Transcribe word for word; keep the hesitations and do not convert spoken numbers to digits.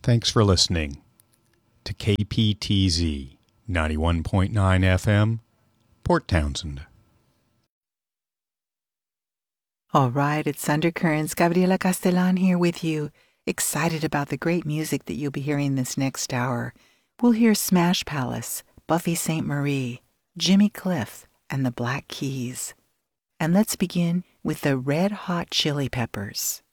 Thanks for listening to K P T Z ninety-one point nine F M, Port Townsend. All right, it's Undercurrents. Gabriela Castellan here with you, excited about the great music that you'll be hearing this next hour. We'll hear Smash Palace, Buffy Sainte Marie, Jimmy Cliff, and the Black Keys. And let's begin with the Red Hot Chili Peppers.